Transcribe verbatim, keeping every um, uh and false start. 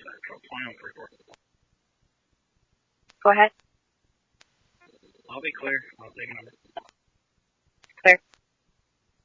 Go ahead. I'll be clear. I'll take a number. Clear.